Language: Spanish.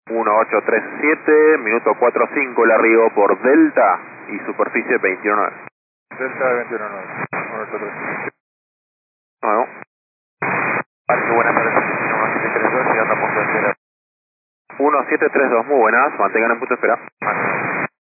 1837, minuto 45 el arribo por Delta y superficie 21.9. Delta 21.9. 1837. Nuevo. Parque, buenas tardes. 1732, llegando a punto de espera. 1732, muy buenas, mantengan en punto de espera.